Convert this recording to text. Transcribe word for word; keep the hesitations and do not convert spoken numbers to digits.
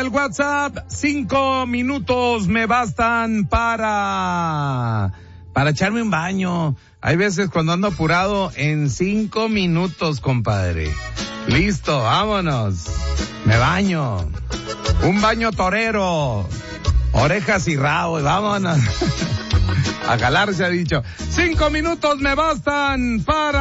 del WhatsApp, cinco minutos me bastan para, para echarme un baño. Hay veces cuando ando apurado, en cinco minutos, compadre. Listo, vámonos. Me baño. Un baño torero. Orejas y rabo, vámonos. A jalar se ha dicho. Cinco minutos me bastan para